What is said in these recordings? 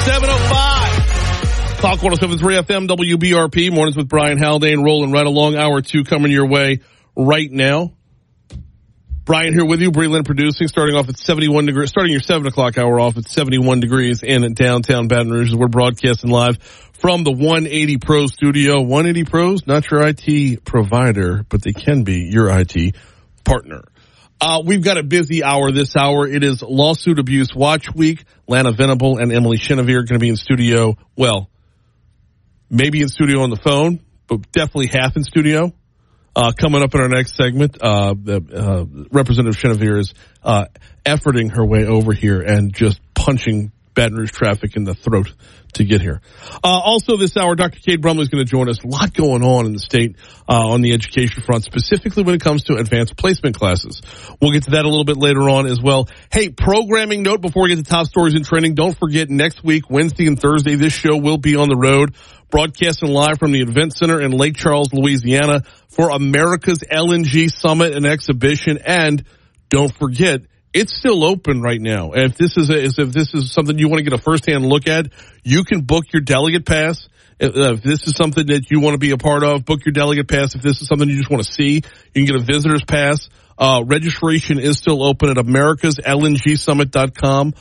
7:05. Talk 107.3 FM, WBRP. Mornings with Brian Haldane, rolling right along. Hour 2 coming your way right now. Brian here with you. Breland producing, starting off at 71 degrees, starting your 7 o'clock hour off at 71 degrees in downtown Baton Rouge. We're broadcasting live from the 180 Pro studio. 180 Pros, not your IT provider, but they can be your IT partner. We've got a busy hour this hour. It is Lawsuit Abuse Watch Week. Lana Venable and Emily Chenevert are going to be in studio. Well, maybe in studio on the phone, but definitely half in studio. Coming up in our next segment, Representative Chenevert is efforting her way over here and just punching Baton Rouge traffic in the throat to get here. Also this hour, Dr. Cade Brumley is going to join us. A lot going on in the state on the education front, specifically when it comes to advanced placement classes. We'll get to that a little bit later on as well. Hey, programming note before we get to top stories and trending, don't forget next week, Wednesday and Thursday, this show will be on the road, broadcasting live from the Event Center in Lake Charles, Louisiana for America's LNG Summit and Exhibition. And don't forget, it's still open right now. If this is something you want to get a firsthand look at, you can book your delegate pass. If this is something that you want to be a part of, book your delegate pass. If this is something you just want to see, you can get a visitor's pass. Registration is still open at americaslngsummit.com.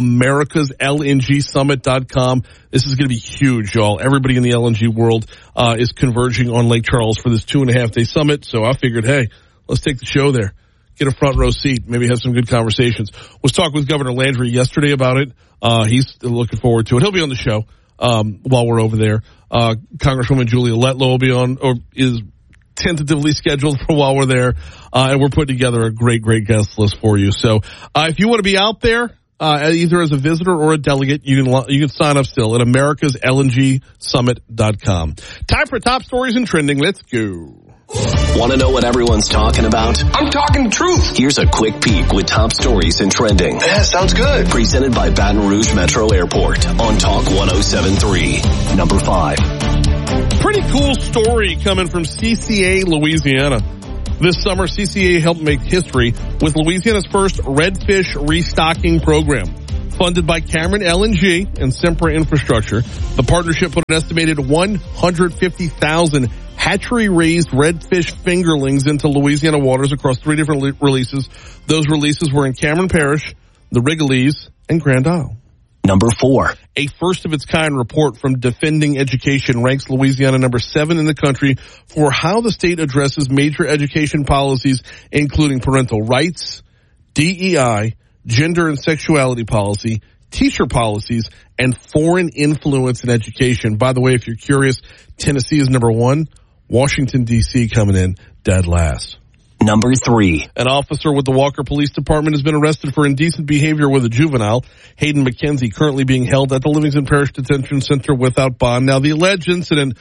americaslngsummit.com. This is going to be huge, y'all. Everybody in the LNG world is converging on Lake Charles for this 2.5-day summit. So I figured, hey, let's take the show there. Get a front row seat, maybe have some good conversations. Was talking with Governor Landry yesterday about it. He's looking forward to it. He'll be on the show while we're over there. Congresswoman Julia Letlow will be on, or is tentatively scheduled for while we're there. And we're putting together a great guest list for you. So if you want to be out there, either as a visitor or a delegate, you can sign up still at americaslngsummit.com. Time for top stories and trending. Let's go. Want to know what everyone's talking about? I'm talking the truth. Here's a quick peek with top stories and trending. Yeah, sounds good. Presented by Baton Rouge Metro Airport on Talk 107.3. Number 5. Pretty cool story coming from CCA, Louisiana. This summer, CCA helped make history with Louisiana's first redfish restocking program. Funded by Cameron LNG and Sempra Infrastructure, the partnership put an estimated 150,000 hatchery-raised redfish fingerlings into Louisiana waters across 3 different releases. Those releases were in Cameron Parish, the Rigolets, and Grand Isle. Number 4. A first-of-its-kind report from Defending Education ranks Louisiana number 7 in the country for how the state addresses major education policies, including parental rights, DEI, gender and sexuality policy, teacher policies, and foreign influence in education. By the way, if you're curious, Tennessee is number 1. Washington, D.C. coming in dead last. Number 3. An officer with the Walker Police Department has been arrested for indecent behavior with a juvenile. Hayden McKenzie currently being held at the Livingston Parish Detention Center without bond. Now, the alleged incident,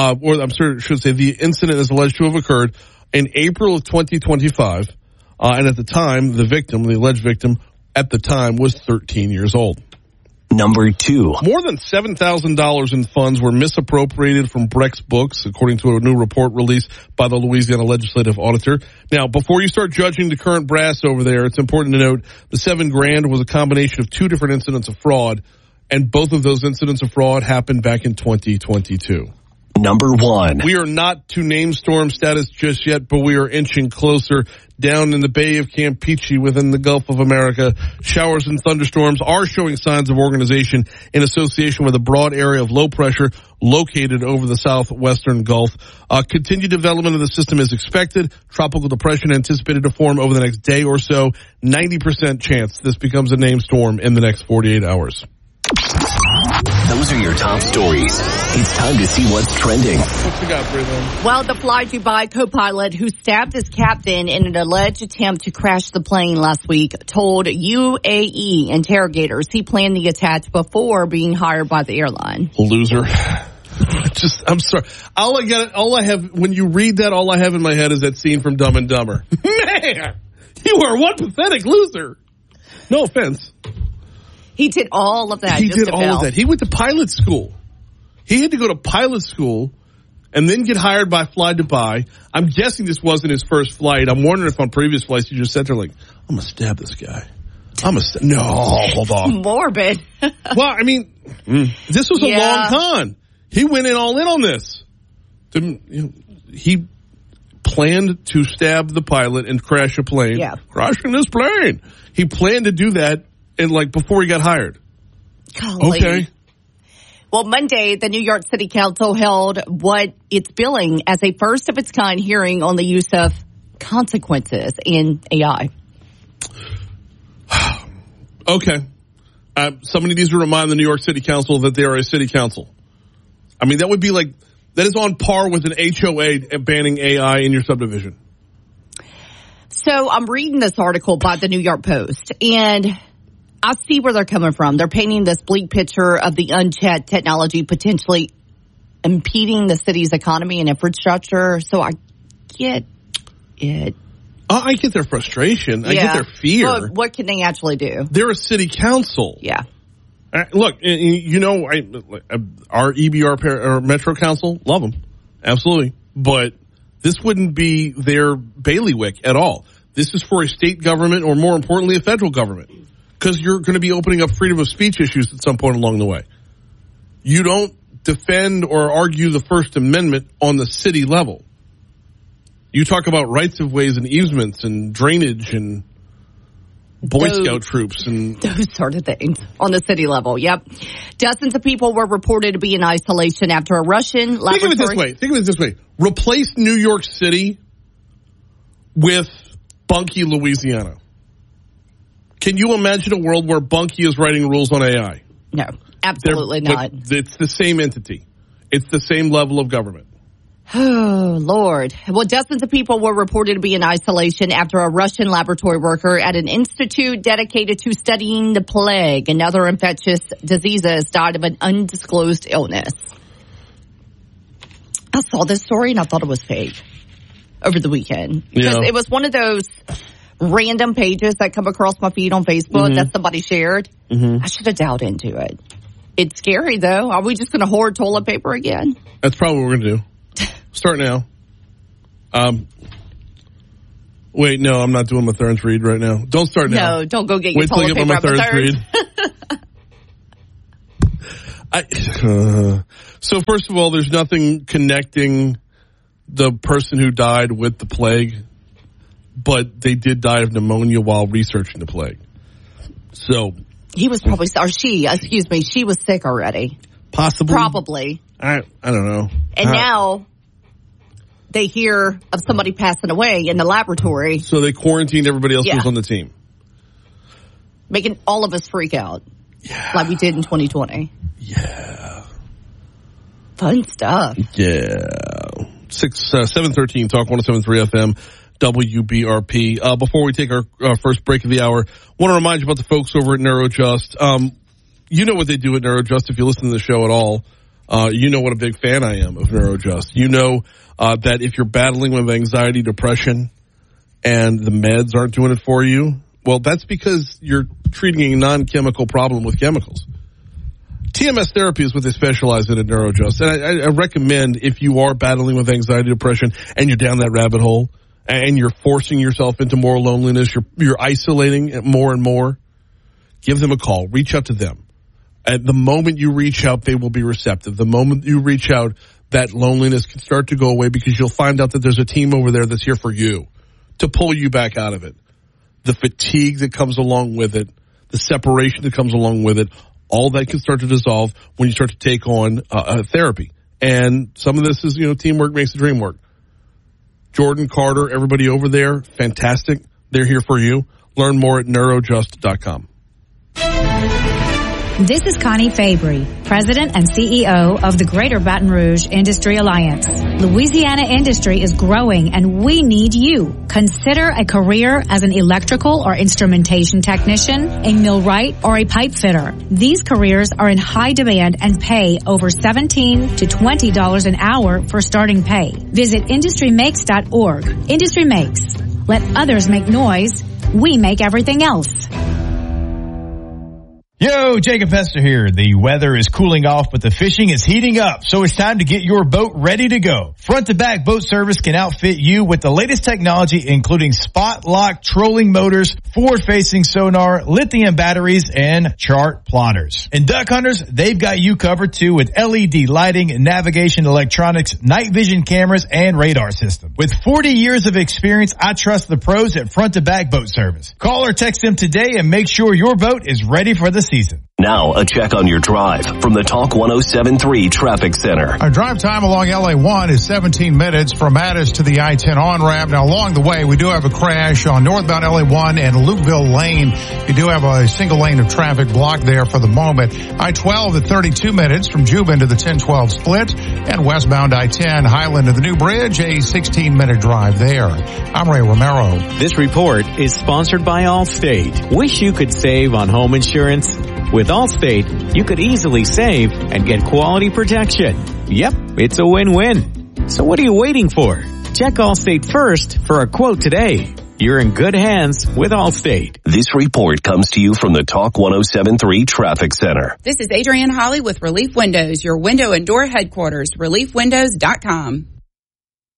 the incident is alleged to have occurred in April of 2025. And at the time, the alleged victim, at the time was 13 years old. Number 2. More than $7,000 in funds were misappropriated from Breck's books, according to a new report released by the Louisiana Legislative Auditor. Now, before you start judging the current brass over there, it's important to note the $7,000 was a combination of 2 different incidents of fraud, and both of those incidents of fraud happened back in 2022. Number 1. We are not to name storm status just yet, but we are inching closer. Down in the Bay of Campeche within the Gulf of America, showers and thunderstorms are showing signs of organization in association with a broad area of low pressure located over the southwestern Gulf. Continued development of the system is expected. Tropical depression anticipated to form over the next day or so. 90% chance this becomes a named storm in the next 48 hours. Those are your top stories. It's time to see what's trending. What you got, Breland? Well, the Fly Dubai co-pilot who stabbed his captain in an alleged attempt to crash the plane last week told UAE interrogators he planned the attack before being hired by the airline. Loser. I'm sorry. All I have, when you read that, all I have in my head is that scene from Dumb and Dumber. Man, you are one pathetic loser. No offense. He did all of that. He did all of that. He went to pilot school. He had to go to pilot school and then get hired by Fly Dubai. I'm guessing this wasn't his first flight. I'm wondering if on previous flights you just sat there like, I'm going to stab this guy. No, hold on. Morbid. Well, I mean, This was a long con. He went all in on this. He planned to stab the pilot and crash a plane. Yeah. Crashing this plane. He planned to do that before he got hired. Golly. Okay. Well, Monday, the New York City Council held what it's billing as a first of its kind hearing on the use of consequences in AI. Okay. Somebody needs to remind the New York City Council that they are a city council. I mean, that would be that is on par with an HOA banning AI in your subdivision. So I'm reading this article by the New York Post, and I see where they're coming from. They're painting this bleak picture of the unchecked technology potentially impeding the city's economy and infrastructure. So I get it. I get their frustration. I get their fear. Well, what can they actually do? They're a city council. Yeah. Look, our EBR or Metro Council, love them. Absolutely. But this wouldn't be their bailiwick at all. This is for a state government or, more importantly, a federal government. Because you're going to be opening up freedom of speech issues at some point along the way. You don't defend or argue the First Amendment on the city level. You talk about rights of ways and easements and drainage and Boy Scout troops and those sort of things on the city level. Yep. Dozens of people were reported to be in isolation after a Russian laboratory. Think of it this way. Replace New York City with Bunkie, Louisiana. Can you imagine a world where Bunkie is writing rules on AI? No, absolutely not. It's the same entity. It's the same level of government. Oh, Lord. Well, dozens of people were reported to be in isolation after a Russian laboratory worker at an institute dedicated to studying the plague and other infectious diseases died of an undisclosed illness. I saw this story and I thought it was fake over the weekend. Because it was one of those random pages that come across my feed on Facebook that somebody shared. I should have delved into it. It's scary, though. Are we just going to hoard toilet paper again? That's probably what we're going to do. Start now. Wait, no, I'm not doing my Thurns read right now. Don't start now. No, don't go get your toilet paper. Wait till I get my Thurns read. So first of all, there's nothing connecting the person who died with the plague, but they did die of pneumonia while researching the plague. So he was probably, or she was sick already. Possibly. Probably. I don't know. And now they hear of somebody passing away in the laboratory. So they quarantined everybody else who was on the team. Making all of us freak out. Yeah. Like we did in 2020. Yeah. Fun stuff. Yeah. 713 Talk 107.3 FM WBRP. Before we take our first break of the hour, want to remind you about the folks over at NeuroJust. You know what they do at NeuroJust if you listen to the show at all. You know what a big fan I am of NeuroJust. You know that if you're battling with anxiety, depression, and the meds aren't doing it for you, well, that's because you're treating a non-chemical problem with chemicals. TMS therapy is what they specialize in at NeuroJust. And I recommend if you are battling with anxiety, depression, and you're down that rabbit hole, and you're forcing yourself into more loneliness, you're isolating more and more, give them a call. Reach out to them. At the moment you reach out, they will be receptive. The moment you reach out, that loneliness can start to go away because you'll find out that there's a team over there that's here for you to pull you back out of it. The fatigue that comes along with it, the separation that comes along with it, all that can start to dissolve when you start to take on therapy. And some of this is, teamwork makes the dream work. Jordan, Carter, everybody over there, fantastic. They're here for you. Learn more at neurojust.com. This is Connie Fabry, President and CEO of the Greater Baton Rouge Industry Alliance. Louisiana industry is growing and we need you. Consider a career as an electrical or instrumentation technician, a millwright, or a pipe fitter. These careers are in high demand and pay over $17 to $20 an hour for starting pay. Visit industrymakes.org. Industry Makes. Let others make noise. We make everything else. Yo, Jacob Hester here. The weather is cooling off, but the fishing is heating up, so it's time to get your boat ready to go. Front to Back Boat Service can outfit you with the latest technology, including spot lock trolling motors, forward-facing sonar, lithium batteries, and chart plotters. And duck hunters, they've got you covered too with LED lighting, navigation electronics, night vision cameras, and radar system. With 40 years of experience, I trust the pros at Front to Back Boat Service. Call or text them today and make sure your boat is ready for the season. Now, a check on your drive from the Talk 107.3 Traffic Center. Our drive time along LA1 is 17 minutes from Addis to the I-10 on-ramp. Now, along the way, we do have a crash on northbound LA1 and Lukeville Lane. You do have a single lane of traffic blocked there for the moment. I-12 at 32 minutes from Juban to the 1012 split, and westbound I-10 Highland to the New Bridge, a 16-minute drive there. I'm Ray Romero. This report is sponsored by Allstate. Wish you could save on home insurance? With Allstate, you could easily save and get quality protection. Yep, it's a win-win. So what are you waiting for? Check Allstate first for a quote today. You're in good hands with Allstate. This report comes to you from the Talk 107.3 Traffic Center. This is Adrienne Holly with Relief Windows, your window and door headquarters, reliefwindows.com.